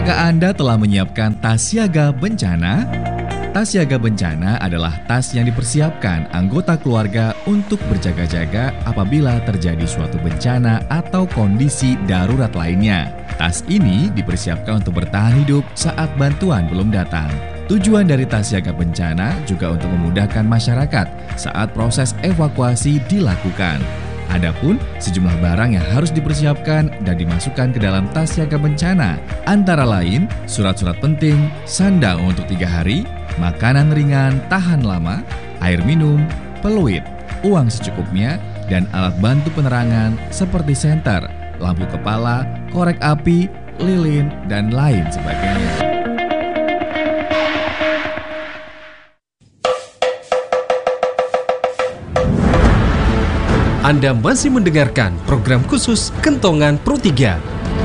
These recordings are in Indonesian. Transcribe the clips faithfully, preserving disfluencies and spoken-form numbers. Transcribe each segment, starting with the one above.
Apakah Anda telah menyiapkan tas siaga bencana? Tas siaga bencana adalah tas yang dipersiapkan anggota keluarga untuk berjaga-jaga apabila terjadi suatu bencana atau kondisi darurat lainnya. Tas ini dipersiapkan untuk bertahan hidup saat bantuan belum datang. Tujuan dari tas siaga bencana juga untuk memudahkan masyarakat saat proses evakuasi dilakukan. Adapun sejumlah barang yang harus dipersiapkan dan dimasukkan ke dalam tas siaga bencana, antara lain surat-surat penting, sandang untuk tiga hari, makanan ringan tahan lama, air minum, peluit, uang secukupnya, dan alat bantu penerangan seperti senter, lampu kepala, korek api, lilin, dan lain sebagainya. Anda masih mendengarkan program khusus Kentongan Pro tiga.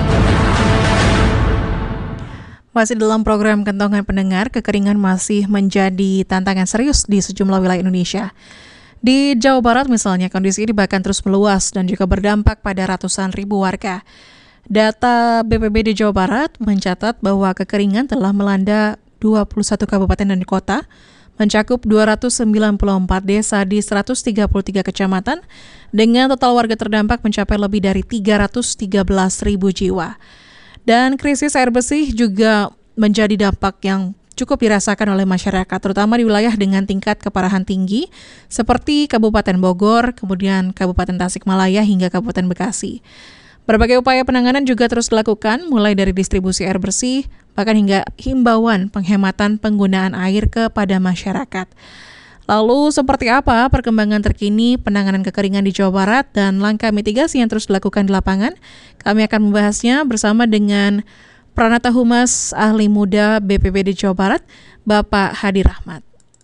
Masih dalam program Kentongan Pendengar, kekeringan masih menjadi tantangan serius di sejumlah wilayah Indonesia. Di Jawa Barat misalnya, kondisi ini bahkan terus meluas dan juga berdampak pada ratusan ribu warga. Data B P B D Jawa Barat mencatat bahwa kekeringan telah melanda dua puluh satu kabupaten dan kota, mencakup dua ratus sembilan puluh empat desa di seratus tiga puluh tiga kecamatan, dengan total warga terdampak mencapai lebih dari tiga ratus tiga belas ribu jiwa. Dan krisis air bersih juga menjadi dampak yang cukup dirasakan oleh masyarakat, terutama di wilayah dengan tingkat keparahan tinggi, seperti Kabupaten Bogor, kemudian Kabupaten Tasikmalaya, hingga Kabupaten Bekasi. Berbagai upaya penanganan juga terus dilakukan, mulai dari distribusi air bersih, bahkan hingga himbauan penghematan penggunaan air kepada masyarakat. Lalu seperti apa perkembangan terkini penanganan kekeringan di Jawa Barat dan langkah mitigasi yang terus dilakukan di lapangan? Kami akan membahasnya bersama dengan Pranata Humas Ahli Muda B P B D Jawa Barat, Bapak Hadi Rahmat.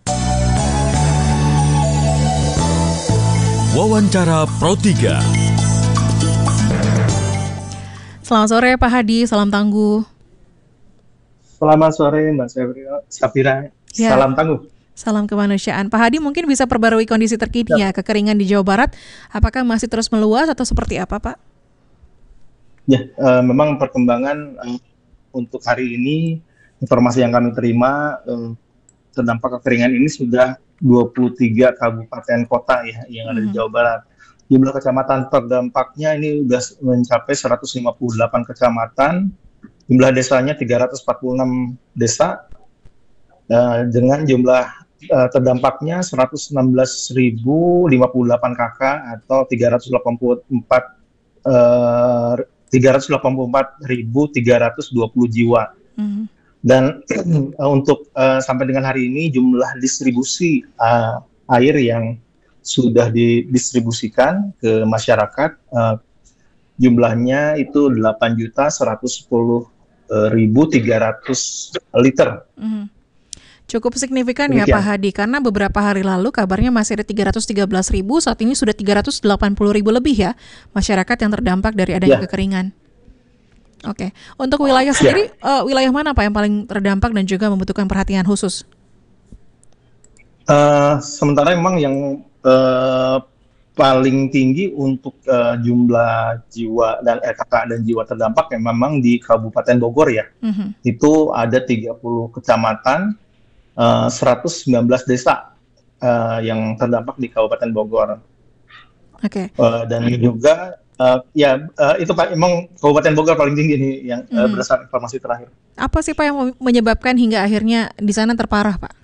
Wawancara Pro tiga. Selamat sore Pak Hadi, salam tangguh. Selamat sore Mbak Safira, ya. Salam tangguh. Salam kemanusiaan. Pak Hadi mungkin bisa perbarui kondisi terkini ya, ya kekeringan di Jawa Barat. Apakah masih terus meluas atau seperti apa Pak? Ya, uh, memang perkembangan uh, untuk hari ini, informasi yang kami terima, uh, terdampak kekeringan ini sudah dua puluh tiga kabupaten kota ya yang ada hmm. di Jawa Barat. Jumlah kecamatan terdampaknya ini sudah mencapai seratus lima puluh delapan kecamatan, jumlah desanya tiga ratus empat puluh enam desa, uh, dengan jumlah uh, terdampaknya seratus enam belas ribu lima puluh delapan kakak atau tiga ratus delapan puluh empat uh, tiga ratus delapan puluh empat ribu tiga ratus dua puluh jiwa. Mm-hmm. Dan uh, untuk uh, sampai dengan hari ini jumlah distribusi uh, air yang sudah didistribusikan ke masyarakat uh, jumlahnya itu delapan juta seratus sepuluh ribu tiga ratus liter. Mm-hmm. Cukup signifikan ya Pak Hadi, karena beberapa hari lalu kabarnya masih ada tiga ratus tiga belas ribu, saat ini sudah tiga ratus delapan puluh ribu lebih ya masyarakat yang terdampak dari adanya ya. kekeringan. Oke, untuk wilayah sendiri, ya. uh, wilayah mana Pak yang paling terdampak dan juga membutuhkan perhatian khusus? Uh, sementara memang yang uh, paling tinggi untuk uh, jumlah jiwa dan R K K dan jiwa terdampak yang memang di Kabupaten Bogor ya. Mm-hmm. Itu ada tiga puluh kecamatan, uh, seratus sembilan belas desa uh, yang terdampak di Kabupaten Bogor. Oke. Okay. Uh, dan juga uh, ya uh, itu Pak, emang Kabupaten Bogor paling tinggi nih yang mm-hmm. uh, berdasarkan informasi terakhir. Apa sih Pak yang menyebabkan hingga akhirnya di sana terparah Pak?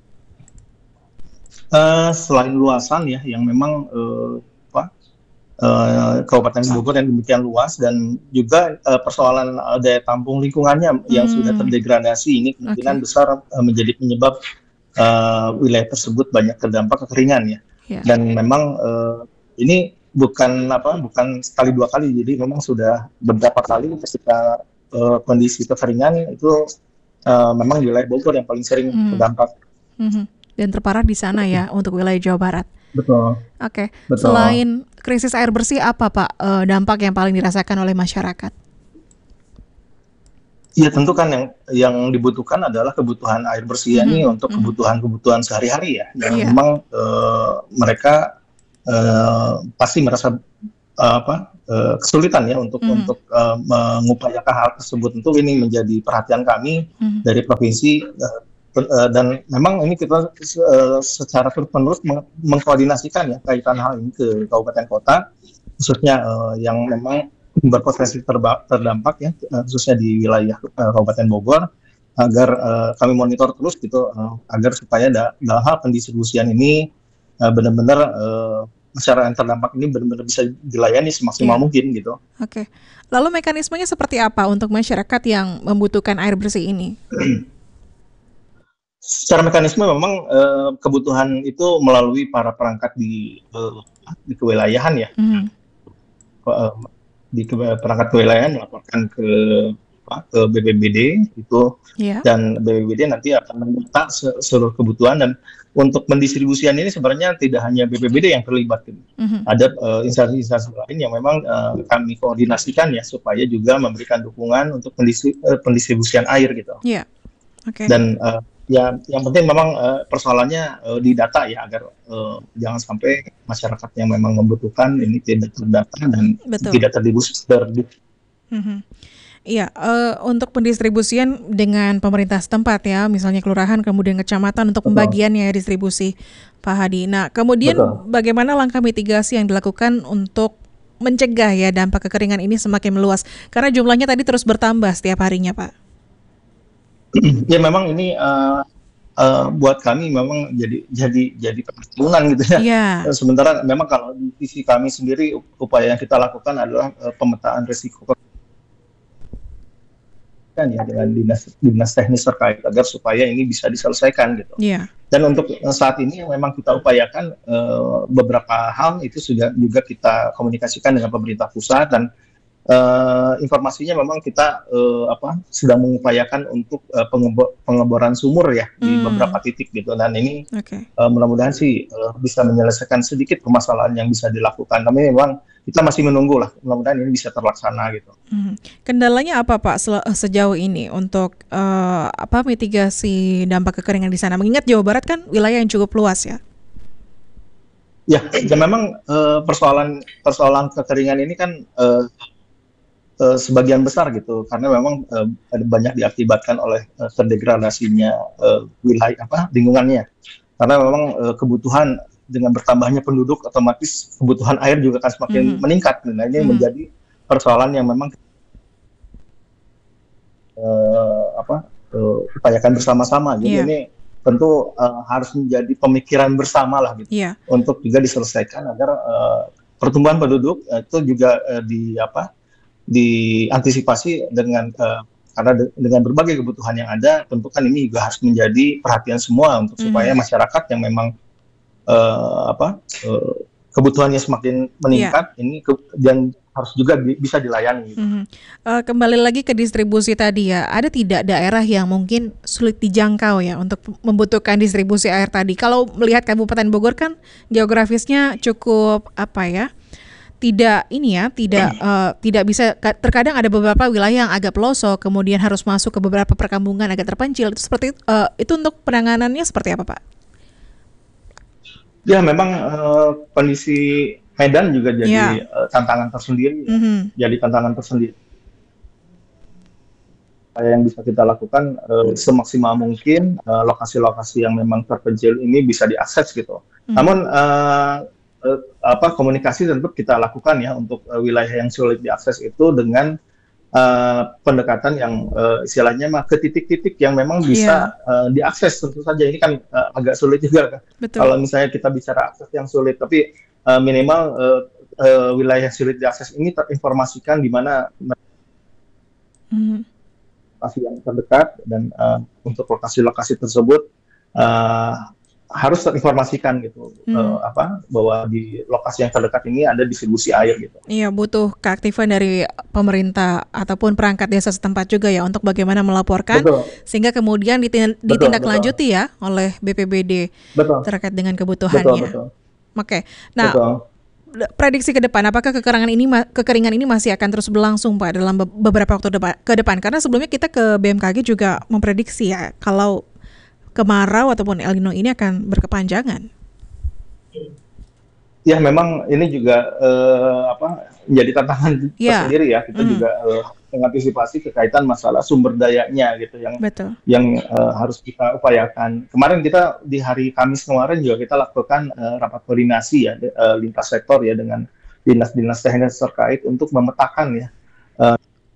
Uh, selain luasan ya, yang memang uh, apa, uh, Kabupaten Bogor yang demikian luas, dan juga uh, persoalan uh, daya tampung lingkungannya hmm. yang sudah terdegradasi, ini kemungkinan okay. besar uh, menjadi penyebab uh, wilayah tersebut banyak terdampak kekeringan ya. Yeah. Dan memang uh, ini bukan apa, bukan sekali dua kali, jadi memang sudah beberapa kali ketika uh, kondisi kekeringan itu uh, memang wilayah Bogor yang paling sering hmm. terdampak. Hmm. Dan terparah di sana ya untuk wilayah Jawa Barat. Betul. Oke. Okay. Selain krisis air bersih, apa Pak uh, dampak yang paling dirasakan oleh masyarakat? Ya tentu kan yang yang dibutuhkan adalah kebutuhan air bersih mm-hmm. ini untuk mm-hmm. kebutuhan-kebutuhan sehari-hari ya. Yang yeah. memang uh, mereka uh, pasti merasa uh, apa uh, kesulitan ya untuk Mhm. untuk uh, mengupayakan hal tersebut. Tentu ini menjadi perhatian kami Mhm. dari provinsi, uh, per- uh, dan memang ini kita uh, secara terus-menerus meng- mengkoordinasikan ya kaitan hal ini ke kabupaten kota, khususnya uh, yang memang berpotensi terba- terdampak ya, uh, khususnya di wilayah uh, Kabupaten Bogor, agar uh, kami monitor terus gitu, uh, agar supaya da- dalam hal pendistribusian ini uh, benar-benar uh, masyarakat yang terdampak ini benar-benar bisa dilayani semaksimal Iya. mungkin gitu. Oke. Lalu mekanismenya seperti apa untuk masyarakat yang membutuhkan air bersih ini? Secara mekanisme memang eh, kebutuhan itu melalui para perangkat di eh, di kewilayahan ya. Mhm. Eh, di ke- perangkat kewilayahan melaporkan ke apa, ke B P B D itu, Ya. dan B P B D nanti akan mendata se- seluruh kebutuhan, dan untuk pendistribusian ini sebenarnya tidak hanya B P B D yang terlibat gitu. Mhm. Ada eh, instansi-instansi lain yang memang eh, kami koordinasikan ya supaya juga memberikan dukungan untuk pendistri- eh, pendistribusian air gitu. Iya. Oke. Dan eh, ya yang penting memang eh, persoalannya eh, di data ya, agar eh, jangan sampai masyarakat yang memang membutuhkan ini tidak terdata dan Betul. tidak terdistribusi. Mhm. Iya, eh, untuk pendistribusian dengan pemerintah setempat ya, misalnya kelurahan, kemudian kecamatan untuk Betul. pembagiannya distribusi, Pak Hadi. Nah, kemudian Betul. bagaimana langkah mitigasi yang dilakukan untuk mencegah ya dampak kekeringan ini semakin meluas? Karena jumlahnya tadi terus bertambah setiap harinya, Pak. Ya memang ini eh, eh, buat kami memang jadi jadi jadi perkebunan gitu ya. Iya. Eh, Sementara memang kalau di sisi kami sendiri, upaya yang kita lakukan adalah eh, pemetaan risiko kan ya dengan dinas dinas teknis terkait agar supaya ini bisa diselesaikan gitu. Iya. Dan untuk eh, saat ini yang memang kita upayakan eh, beberapa hal itu sudah juga kita komunikasikan dengan pemerintah pusat, dan eh, informasinya memang kita eh, apa sedang mengupayakan untuk eh, pengebo- pengeboran sumur ya di Hmm. beberapa titik gitu, dan ini Oke. eh, mudah-mudahan sih eh, bisa menyelesaikan sedikit permasalahan yang bisa dilakukan. Tapi memang kita masih menunggu lah, mudah-mudahan ini bisa terlaksana gitu. Mhm. Kendalanya apa Pak sel- sejauh ini untuk eh, apa mitigasi dampak kekeringan di sana? Mengingat Jawa Barat kan wilayah yang cukup luas ya. Ya, ya memang eh, persoalan persoalan kekeringan ini kan eh, eh, sebagian besar gitu, karena memang eh, ada banyak diakibatkan oleh eh, terdegradasinya eh, wilayah apa lingkungannya. Karena memang eh, kebutuhan dengan bertambahnya penduduk, otomatis kebutuhan air juga akan semakin Mhm. meningkat. Nah, ini Mhm. menjadi persoalan yang memang eh, apa eh, upayakan bersama-sama. Jadi Iya. ini tentu eh, harus menjadi pemikiran bersama lah gitu, Iya. untuk juga diselesaikan agar eh, pertumbuhan penduduk eh, itu juga eh, di apa diantisipasi dengan eh, karena de- dengan berbagai kebutuhan yang ada, tentu kan ini juga harus menjadi perhatian semua untuk supaya Mhm. masyarakat yang memang eh, apa eh, kebutuhannya semakin meningkat ini ke- dan harus juga bi- bisa dilayani gitu. Mhm. Eh, kembali lagi ke distribusi tadi ya, ada tidak daerah yang mungkin sulit dijangkau ya untuk membutuhkan distribusi air tadi? Kalau melihat Kabupaten Bogor kan geografisnya cukup apa ya? Tidak ini ya, tidak eh, tidak bisa. ka- Terkadang ada beberapa wilayah yang agak pelosok, kemudian harus masuk ke beberapa perkampungan agak terpencil. Itu seperti eh, itu untuk penanganannya seperti apa, Pak? Ya memang eh, kondisi Medan juga jadi Ya. eh, tantangan tersendiri, ya. Mhm. Jadi tantangan tersendiri. Apa yang bisa kita lakukan eh, semaksimal mungkin eh, lokasi-lokasi yang memang terpencil ini bisa diakses gitu. Mhm. Namun eh, eh, apa komunikasi tetap kita lakukan ya untuk eh, wilayah yang sulit diakses itu dengan eh, pendekatan yang eh, istilahnya mah ke titik-titik yang memang bisa eh, diakses. Tentu saja ini kan eh, agak sulit juga kan. Betul. Kalau misalnya kita bicara akses yang sulit, tapi eh, minimal eh, eh, wilayah yang sulit diakses ini terinformasikan di mana Mhm. lokasi yang terdekat, dan uh, untuk lokasi-lokasi tersebut uh, harus terinformasikan gitu, Hmm. uh, apa bahwa di lokasi yang terdekat ini ada distribusi air gitu. Iya, butuh keaktifan dari pemerintah ataupun perangkat desa setempat juga ya untuk bagaimana melaporkan Betul, sehingga kemudian ditin- betul, ditindaklanjuti ya oleh B P B D betul, terkait dengan betul, kebutuhannya. betul, Oke. Nah, betul. d- prediksi ke depan apakah kekeringan ini ma- kekeringan ini masih akan terus berlangsung Pak dalam be- beberapa waktu depa- ke depan? Karena sebelumnya kita ke B M K G juga memprediksi ya kalau kemarau ataupun El Nino ini akan berkepanjangan. Ya, memang ini juga uh, apa menjadi tantangan yeah. tersendiri ya. Kita mm. juga uh, mengantisipasi kekaitan masalah sumber dayanya gitu yang Betul. yang uh, harus kita upayakan. Kemarin kita di hari Kamis kemarin juga kita lakukan uh, rapat koordinasi ya uh, lintas sektor ya dengan dinas-dinas teknis terkait untuk memetakan ya uh,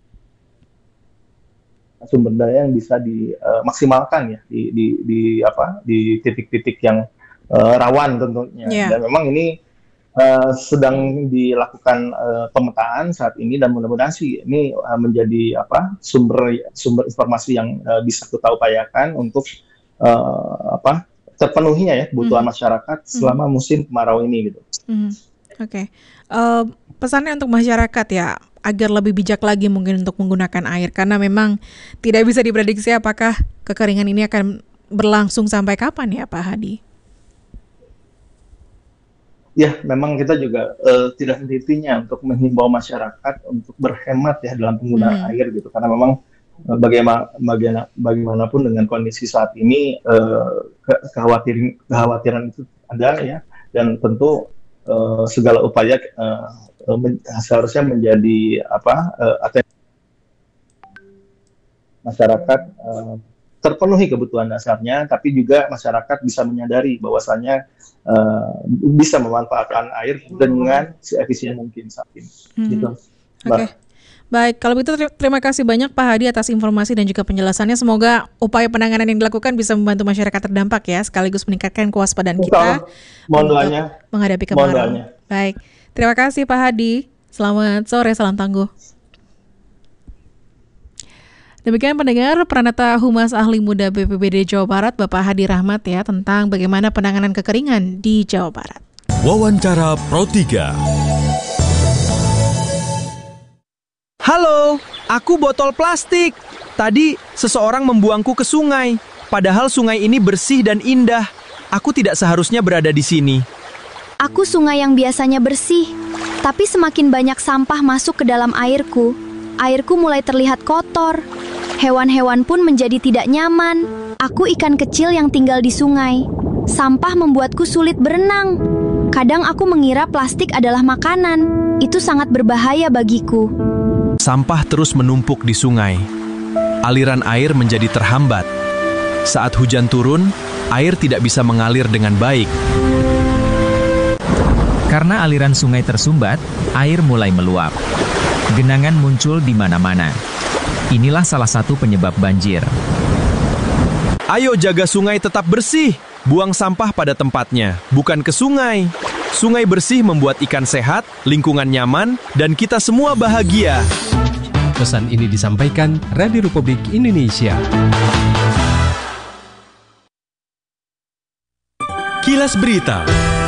sumber daya yang bisa dimaksimalkan uh, ya di, di di apa di titik-titik yang uh, rawan tentunya. Yeah. Dan memang ini Uh, sedang dilakukan uh, pemetaan saat ini dan mudah-mudahan sih ini uh, menjadi apa sumber sumber informasi yang uh, bisa kita upayakan untuk uh, apa terpenuhinya ya kebutuhan mm-hmm. masyarakat selama mm-hmm. musim kemarau ini gitu. Mm-hmm. Oke, okay. uh, pesannya untuk masyarakat ya agar lebih bijak lagi mungkin untuk menggunakan air karena memang tidak bisa diprediksi apakah kekeringan ini akan berlangsung sampai kapan ya Pak Hadi. Ya, memang kita juga uh, tidak henti-hentinya untuk menghimbau masyarakat untuk berhemat ya dalam penggunaan hmm. air gitu. Karena memang uh, bagaimana, bagaimana bagaimanapun dengan kondisi saat ini uh, ke- kekhawatiran kekhawatiran itu ada ya, dan tentu uh, segala upaya uh, men- seharusnya menjadi apa uh, atensi masyarakat uh, terpenuhi kebutuhan dasarnya, tapi juga masyarakat bisa menyadari bahwasannya uh, bisa memanfaatkan air dengan seefisien mungkin saat ini. Hmm. Gitu. Oke, okay. Baik. Kalau begitu terima kasih banyak Pak Hadi atas informasi dan juga penjelasannya. Semoga upaya penanganan yang dilakukan bisa membantu masyarakat terdampak ya, sekaligus meningkatkan kewaspadaan kita Mohon untuk doanya. menghadapi kemarau. Baik, terima kasih Pak Hadi. Selamat sore, salam tangguh. Demikian pendengar Pranata Humas Ahli Muda B P B D Jawa Barat Bapak Hadi Rahmat ya tentang bagaimana penanganan kekeringan di Jawa Barat. Wawancara Pro tiga. Halo, aku botol plastik. Tadi seseorang membuangku ke sungai. Padahal sungai ini bersih dan indah. Aku tidak seharusnya berada di sini. Aku sungai yang biasanya bersih, tapi semakin banyak sampah masuk ke dalam airku. Airku mulai terlihat kotor. Hewan-hewan pun menjadi tidak nyaman. Aku ikan kecil yang tinggal di sungai. Sampah membuatku sulit berenang. Kadang aku mengira plastik adalah makanan. Itu sangat berbahaya bagiku. Sampah terus menumpuk di sungai. Aliran air menjadi terhambat. Saat hujan turun, air tidak bisa mengalir dengan baik. Karena aliran sungai tersumbat, air mulai meluap. Genangan muncul di mana-mana. Inilah salah satu penyebab banjir. Ayo jaga sungai tetap bersih. Buang sampah pada tempatnya, bukan ke sungai. Sungai bersih membuat ikan sehat, lingkungan nyaman, dan kita semua bahagia. Pesan ini disampaikan Radio Republik Indonesia. Kilas Berita.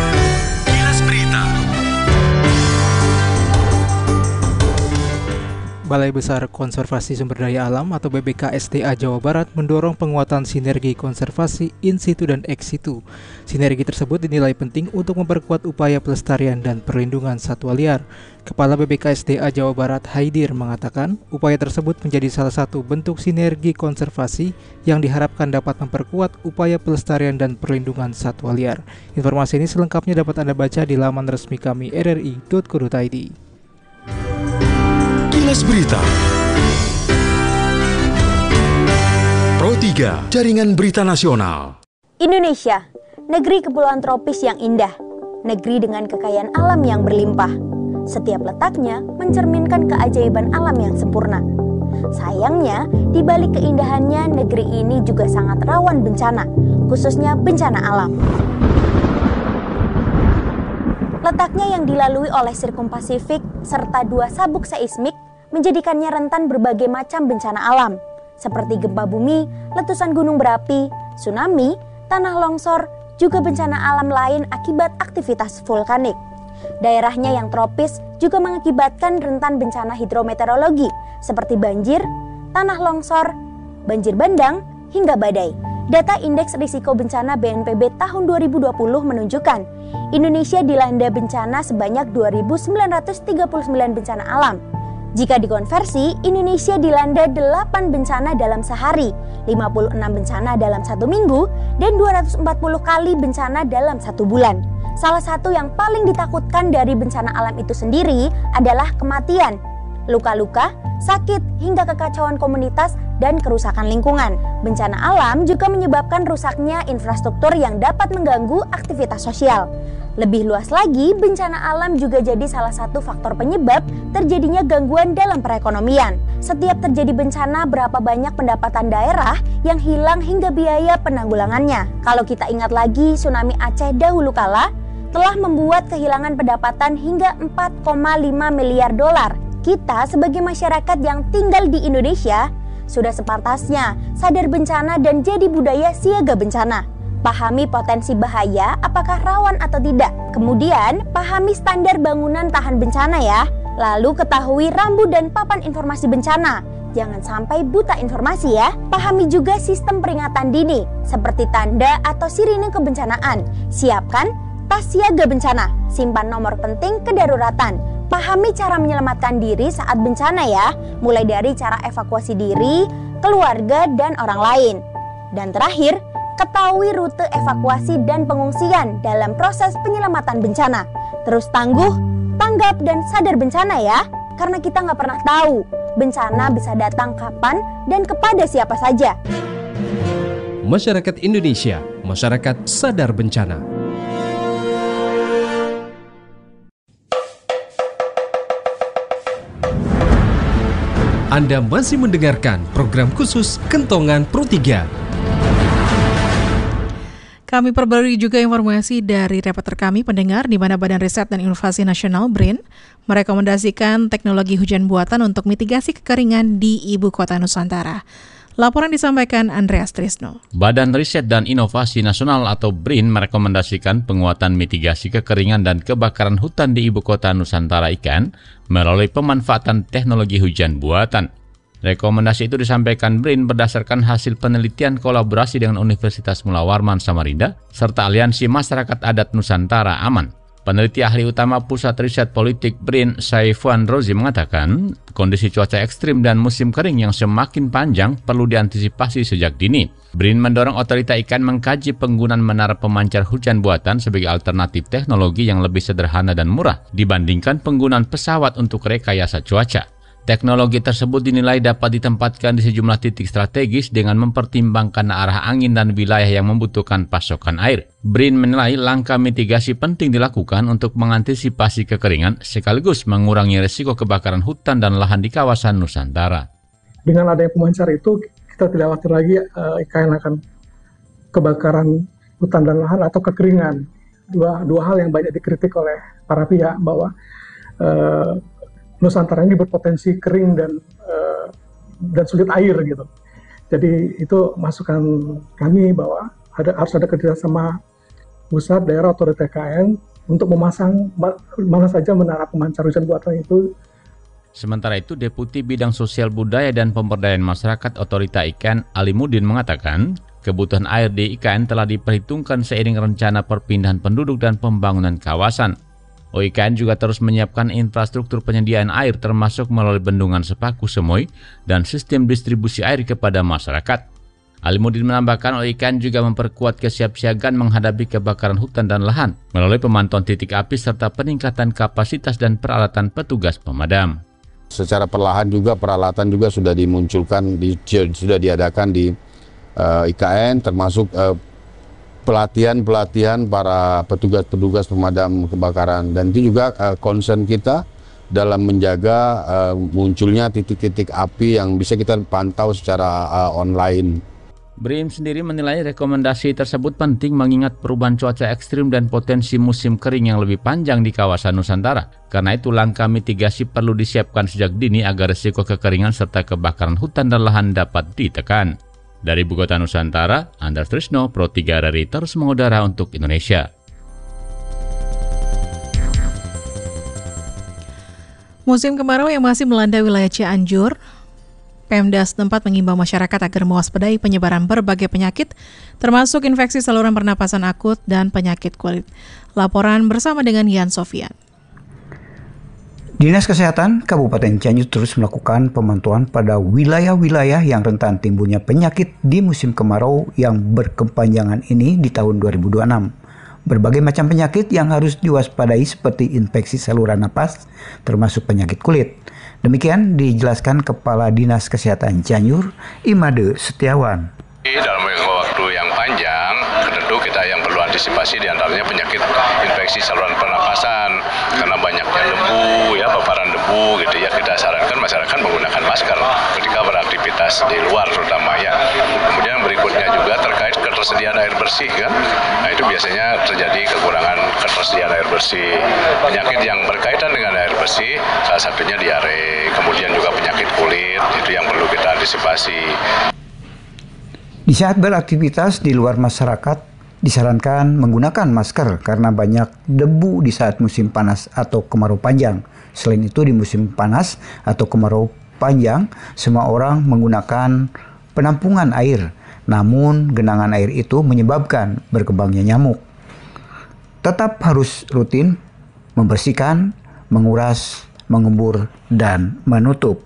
Balai Besar Konservasi Sumber Daya Alam atau B B K S D A Jawa Barat mendorong penguatan sinergi konservasi in situ dan ex situ. Sinergi tersebut dinilai penting untuk memperkuat upaya pelestarian dan perlindungan satwa liar. Kepala B B K S D A Jawa Barat Haidir mengatakan, upaya tersebut menjadi salah satu bentuk sinergi konservasi yang diharapkan dapat memperkuat upaya pelestarian dan perlindungan satwa liar. Informasi ini selengkapnya dapat Anda baca di laman resmi kami r r i dot co dot i d. Kilas Berita. Pro tiga, Jaringan Berita Nasional. Indonesia, negeri kepulauan tropis yang indah, negeri dengan kekayaan alam yang berlimpah. Setiap letaknya mencerminkan keajaiban alam yang sempurna. Sayangnya, di balik keindahannya, negeri ini juga sangat rawan bencana, khususnya bencana alam. Letaknya yang dilalui oleh Sirkum Pasifik serta dua sabuk seismik menjadikannya rentan berbagai macam bencana alam, seperti gempa bumi, letusan gunung berapi, tsunami, tanah longsor, juga bencana alam lain akibat aktivitas vulkanik. Daerahnya yang tropis juga mengakibatkan rentan bencana hidrometeorologi, seperti banjir, tanah longsor, banjir bandang, hingga badai. Data Indeks Risiko Bencana B N P B tahun dua ribu dua puluh menunjukkan, Indonesia dilanda bencana sebanyak dua ribu sembilan ratus tiga puluh sembilan bencana alam. Jika dikonversi, Indonesia dilanda delapan bencana dalam sehari, lima puluh enam bencana dalam satu minggu, dan dua ratus empat puluh kali bencana dalam satu bulan. Salah satu yang paling ditakutkan dari bencana alam itu sendiri adalah kematian, luka-luka, sakit, hingga kekacauan komunitas dan kerusakan lingkungan. Bencana alam juga menyebabkan rusaknya infrastruktur yang dapat mengganggu aktivitas sosial. Lebih luas lagi, bencana alam juga jadi salah satu faktor penyebab terjadinya gangguan dalam perekonomian. Setiap terjadi bencana, berapa banyak pendapatan daerah yang hilang hingga biaya penanggulangannya. Kalau kita ingat lagi, tsunami Aceh dahulu kala telah membuat kehilangan pendapatan hingga empat koma lima miliar dolar. Kita sebagai masyarakat yang tinggal di Indonesia sudah sepantasnya sadar bencana dan jadi budaya siaga bencana. Pahami potensi bahaya, apakah rawan atau tidak. Kemudian, pahami standar bangunan tahan bencana ya. Lalu ketahui rambu dan papan informasi bencana. Jangan sampai buta informasi ya. Pahami juga sistem peringatan dini, seperti tanda atau sirine kebencanaan. Siapkan tas siaga bencana. Simpan nomor penting kedaruratan. Pahami cara menyelamatkan diri saat bencana ya. Mulai dari cara evakuasi diri, keluarga, dan orang lain. Dan terakhir, ketahui rute evakuasi dan pengungsian dalam proses penyelamatan bencana. Terus tangguh, tanggap, dan sadar bencana ya. Karena kita nggak pernah tahu bencana bisa datang kapan dan kepada siapa saja. Masyarakat Indonesia, masyarakat sadar bencana. Anda masih mendengarkan program khusus Kentongan Pro tiga. Kami perbarui juga informasi dari reporter kami pendengar di mana Badan Riset dan Inovasi Nasional B R I N merekomendasikan teknologi hujan buatan untuk mitigasi kekeringan di Ibu Kota Nusantara. Laporan disampaikan Andreas Trisno. Badan Riset dan Inovasi Nasional atau B R I N merekomendasikan penguatan mitigasi kekeringan dan kebakaran hutan di Ibu Kota Nusantara I K N melalui pemanfaatan teknologi hujan buatan. Rekomendasi itu disampaikan B R I N berdasarkan hasil penelitian kolaborasi dengan Universitas Mula Warman Samarinda serta Aliansi Masyarakat Adat Nusantara Aman. Peneliti ahli utama Pusat Riset Politik B R I N, Saifuan Rozi mengatakan, kondisi cuaca ekstrim dan musim kering yang semakin panjang perlu diantisipasi sejak dini. B R I N mendorong otorita I K N mengkaji penggunaan menara pemancar hujan buatan sebagai alternatif teknologi yang lebih sederhana dan murah dibandingkan penggunaan pesawat untuk rekayasa cuaca. Teknologi tersebut dinilai dapat ditempatkan di sejumlah titik strategis dengan mempertimbangkan arah angin dan wilayah yang membutuhkan pasokan air. B R I N menilai langkah mitigasi penting dilakukan untuk mengantisipasi kekeringan sekaligus mengurangi risiko kebakaran hutan dan lahan di kawasan Nusantara. Dengan adanya pemancar itu, kita tidak khawatir lagi uh, I K N akan kebakaran hutan dan lahan atau kekeringan. Dua, dua hal yang banyak dikritik oleh para pihak bahwa uh, Nusantara ini berpotensi kering dan uh, dan sulit air gitu. Jadi itu masukan kami bahwa ada, harus ada kerjasama pusat, daerah, otorita I K N untuk memasang mana saja menara pemancar hujan buatan itu. Sementara itu, Deputi Bidang Sosial Budaya dan Pemberdayaan Masyarakat Otorita I K N Alimuddin mengatakan, kebutuhan air di I K N telah diperhitungkan seiring rencana perpindahan penduduk dan pembangunan kawasan. O I K N juga terus menyiapkan infrastruktur penyediaan air termasuk melalui bendungan Sepaku Semoy dan sistem distribusi air kepada masyarakat. Alimuddin menambahkan O I K N juga memperkuat kesiapsiagaan menghadapi kebakaran hutan dan lahan melalui pemantauan titik api serta peningkatan kapasitas dan peralatan petugas pemadam. Secara perlahan juga peralatan juga sudah dimunculkan, di, sudah diadakan di uh, I K N termasuk uh, pelatihan-pelatihan para petugas-petugas pemadam kebakaran, dan itu juga uh, concern kita dalam menjaga uh, munculnya titik-titik api yang bisa kita pantau secara uh, online. B R I N sendiri menilai rekomendasi tersebut penting mengingat perubahan cuaca ekstrim dan potensi musim kering yang lebih panjang di kawasan Nusantara. Karena itu langkah mitigasi perlu disiapkan sejak dini agar risiko kekeringan serta kebakaran hutan dan lahan dapat ditekan. Dari Ibu Kota Nusantara, Andreas Trisno, Pro tiga R R I terus mengudara untuk Indonesia. Musim kemarau yang masih melanda wilayah Cianjur, Pemda setempat mengimbau masyarakat agar mewaspadai penyebaran berbagai penyakit, termasuk infeksi saluran pernapasan akut dan penyakit kulit. Laporan bersama dengan Yan Sofian. Dinas Kesehatan Kabupaten Cianjur terus melakukan pemantauan pada wilayah-wilayah yang rentan timbulnya penyakit di musim kemarau yang berkepanjangan ini di tahun dua ribu dua puluh enam. berbagai macam penyakit yang harus diwaspadai seperti infeksi saluran napas, termasuk penyakit kulit. Demikian dijelaskan Kepala Dinas Kesehatan Cianjur, Imade Setiawan. Dalam waktu yang panjang, tentu kita yang perlu antisipasi diantaranya penyakit infeksi saluran pernapasan karena banyaknya debu, ya paparan debu, gitu ya. Kita sarankan masyarakat menggunakan masker ketika beraktivitas di luar terutama ya. Kemudian berikutnya juga terkait ketersediaan air bersih kan. Nah itu biasanya terjadi kekurangan ketersediaan air bersih. Penyakit yang berkaitan dengan air bersih salah satunya diare, kemudian juga penyakit kulit itu yang perlu kita antisipasi. Di saat beraktivitas di luar masyarakat, disarankan menggunakan masker karena banyak debu di saat musim panas atau kemarau panjang. Selain itu, di musim panas atau kemarau panjang, semua orang menggunakan penampungan air. Namun, genangan air itu menyebabkan berkembangnya nyamuk. Tetap harus rutin membersihkan, menguras, mengembur, dan menutup.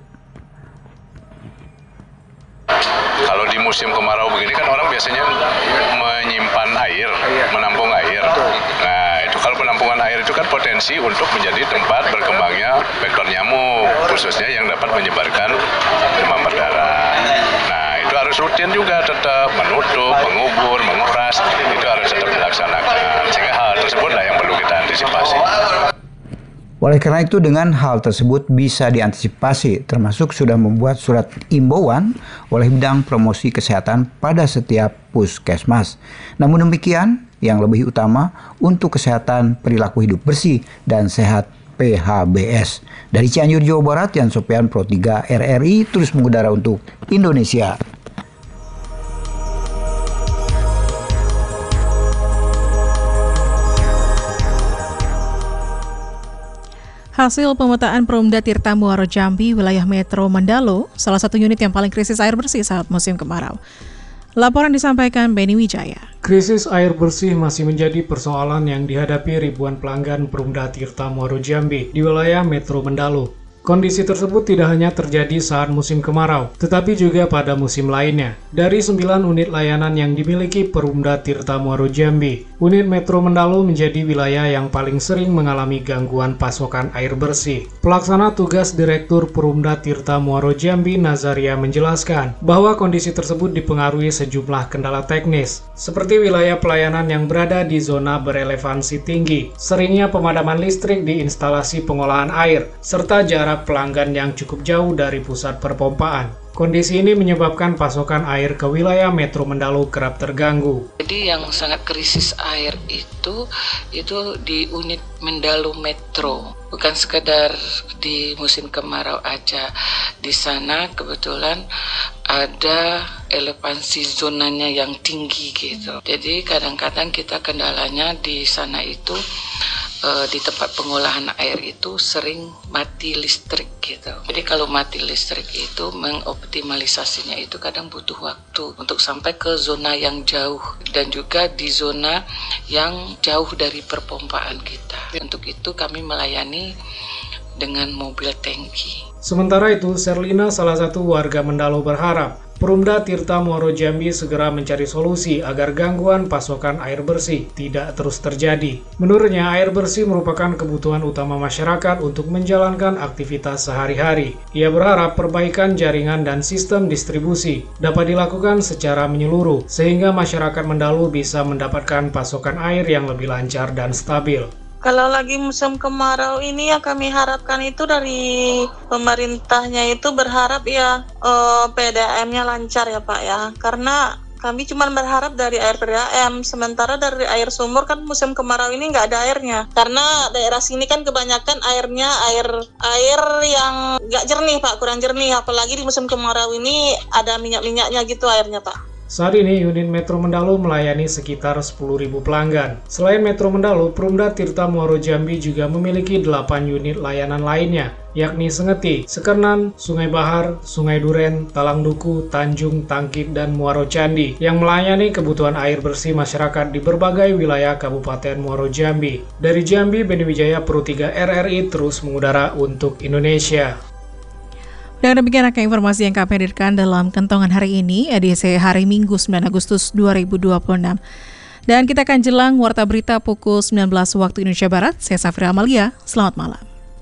Musim kemarau begini kan orang biasanya menyimpan air, menampung air. Nah, itu kalau penampungan air itu kan potensi untuk menjadi tempat berkembangnya vektor nyamuk, khususnya yang dapat menyebarkan demam berdarah. Nah, itu harus rutin juga tetap menutup, mengubur, menguras, itu harus tetap dilaksanakan. Sehingga hal tersebutlah yang perlu kita antisipasi. Oleh karena itu, dengan hal tersebut bisa diantisipasi, termasuk sudah membuat surat imbauan oleh bidang promosi kesehatan pada setiap puskesmas. Namun demikian, yang lebih utama untuk kesehatan perilaku hidup bersih dan sehat P H B S. Dari Cianjur, Jawa Barat, Yan Sopian, Pro tiga R R I, terus mengudara untuk Indonesia. Hasil pemetaan Perumda Tirta Muaro Jambi, wilayah Metro Mandalo, salah satu unit yang paling krisis air bersih saat musim kemarau. Laporan disampaikan Beni Wijaya. Krisis air bersih masih menjadi persoalan yang dihadapi ribuan pelanggan Perumda Tirta Muaro Jambi di wilayah Metro Mandalo. Kondisi tersebut tidak hanya terjadi saat musim kemarau, tetapi juga pada musim lainnya. Dari sembilan unit layanan yang dimiliki Perumda Tirta Muaro Jambi, unit Metro Mandalo menjadi wilayah yang paling sering mengalami gangguan pasokan air bersih. Pelaksana tugas Direktur Perumda Tirta Muaro Jambi, Nazaria, menjelaskan bahwa kondisi tersebut dipengaruhi sejumlah kendala teknis, seperti wilayah pelayanan yang berada di zona berelevansi tinggi, seringnya pemadaman listrik di instalasi pengolahan air, serta jarak pelanggan yang cukup jauh dari pusat perpompaan. Kondisi ini menyebabkan pasokan air ke wilayah Metro Mandalo kerap terganggu. Jadi yang sangat krisis air itu itu di unit Mandalo Metro, bukan sekedar di musim kemarau aja. Di sana kebetulan ada elevansi zonanya yang tinggi gitu. Jadi kadang-kadang kita kendalanya di sana itu Uh, di tempat pengolahan air itu sering mati listrik gitu. Jadi kalau mati listrik itu mengoptimalisasinya itu kadang butuh waktu untuk sampai ke zona yang jauh dan juga di zona yang jauh dari perpompaan kita. Untuk itu kami melayani dengan mobil tangki. Sementara itu, Serlina, salah satu warga Mandalo, berharap Perumda Tirta Muaro Jambi segera mencari solusi agar gangguan pasokan air bersih tidak terus terjadi. Menurutnya, air bersih merupakan kebutuhan utama masyarakat untuk menjalankan aktivitas sehari-hari. Ia berharap perbaikan jaringan dan sistem distribusi dapat dilakukan secara menyeluruh, sehingga masyarakat Mandalo bisa mendapatkan pasokan air yang lebih lancar dan stabil. Kalau lagi musim kemarau ini yang kami harapkan itu dari pemerintahnya itu berharap ya uh, P D A M-nya lancar ya Pak ya. Karena kami cuma berharap dari air P D A M, sementara dari air sumur kan musim kemarau ini nggak ada airnya. Karena daerah sini kan kebanyakan airnya air air yang nggak jernih Pak, kurang jernih. Apalagi di musim kemarau ini ada minyak-minyaknya gitu airnya Pak. Saat ini, unit Metro Mandalo melayani sekitar sepuluh ribu pelanggan. Selain Metro Mandalo, Perumda Tirta Muaro Jambi juga memiliki delapan unit layanan lainnya, yakni Sengeti, Sekernan, Sungai Bahar, Sungai Duren, Talang Duku, Tanjung, Tangkit, dan Muaro Candi, yang melayani kebutuhan air bersih masyarakat di berbagai wilayah Kabupaten Muaro Jambi. Dari Jambi, Beni Wijaya, Pro tiga R R I, terus mengudara untuk Indonesia. Dengan demikian akan informasi yang kami hadirkan dalam Kentongan hari ini, edisi hari Minggu sembilan Agustus dua ribu dua puluh enam. Dan kita akan jelang Warta Berita pukul sembilan belas waktu Indonesia Barat. Saya Safira Amalia, selamat malam.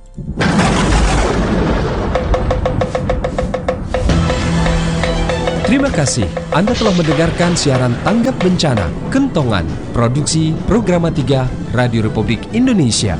Terima kasih Anda telah mendengarkan siaran Tanggap Bencana Kentongan, produksi Programa tiga Radio Republik Indonesia.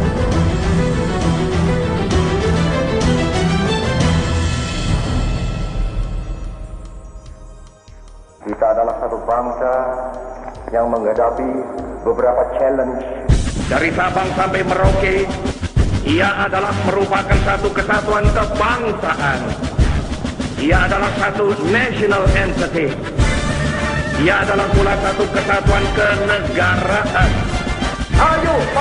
Kita adalah satu bangsa yang menghadapi beberapa challenge. Dari Sabang sampai Merauke, ia adalah merupakan satu kesatuan kebangsaan. Ia adalah satu national entity. Ia adalah pula satu kesatuan kenegaraan. Ayo